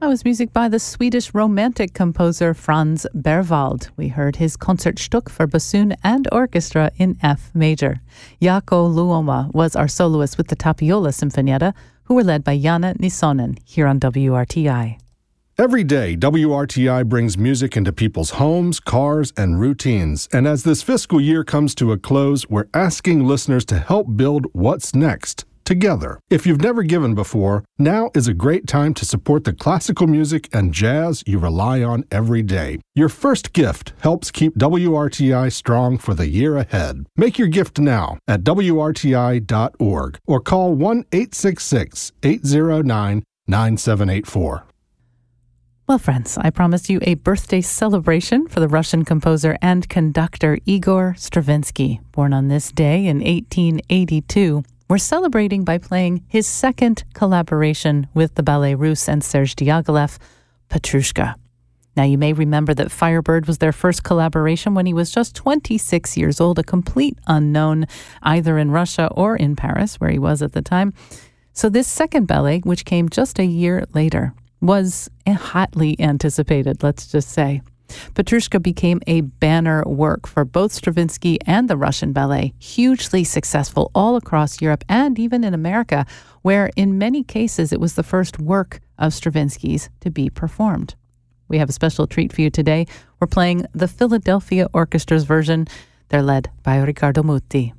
That was music by the Swedish Romantic composer Franz Berwald. We heard his Concertstück for bassoon and orchestra in F major. Jaakko Luoma was our soloist with the Tapiola Sinfonietta, who were led by Janne Nissonen here on WRTI. Every day, WRTI brings music into people's homes, cars, and routines. And as this fiscal year comes to a close, we're asking listeners to help build what's next together. If you've never given before, now is a great time to support the classical music and jazz you rely on every day. Your first gift helps keep WRTI strong for the year ahead. Make your gift now at WRTI.org or call 1-866-809-9784. Well, friends, I promised you a birthday celebration for the Russian composer and conductor Igor Stravinsky. Born on this day in 1882, we're celebrating by playing his second collaboration with the Ballet Russe and Serge Diaghilev, Petrushka. Now, you may remember that Firebird was their first collaboration when he was just 26 years old, a complete unknown either in Russia or in Paris, where he was at the time. So this second ballet, which came just a year later, was hotly anticipated, let's just say. Petrushka became a banner work for both Stravinsky and the Russian ballet, hugely successful all across Europe and even in America, where in many cases it was the first work of Stravinsky's to be performed. We have a special treat for you today. We're playing the Philadelphia Orchestra's version. They're led by Riccardo Muti.